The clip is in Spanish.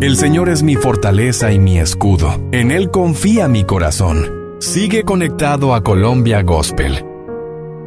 El Señor es mi fortaleza y mi escudo. En Él confía mi corazón. Sigue conectado a Colombia Gospel.